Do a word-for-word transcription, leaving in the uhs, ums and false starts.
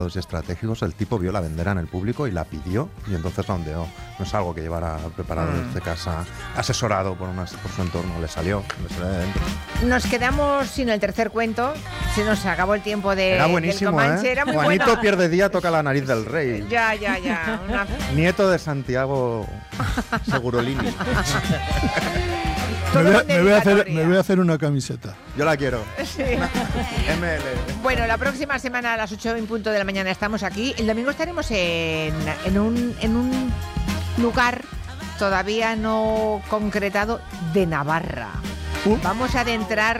estratégicos, el tipo vio la bandera en el público y la pidió y entonces la ondeó. No es algo que llevara preparado Mm. desde casa, asesorado por, una, por su entorno, le salió, le salió de dentro. Nos quedamos sin el tercer cuento, se nos acabó el tiempo de, Era del buenísimo, Comanche, ¿eh? era muy Juanito bueno. pierde día, toca la nariz del rey. Ya, ya, ya. Una... Nieto de Santiago Segurolini. Todo Me voy, a, con me voy a hacer, dedicatoria. me voy a hacer una camiseta. Yo la quiero. Sí. M L. Bueno, la próxima semana a las ocho en punto de la mañana estamos aquí. El domingo estaremos en, en, un, en un lugar todavía no concretado de Navarra. Uh. Vamos a adentrar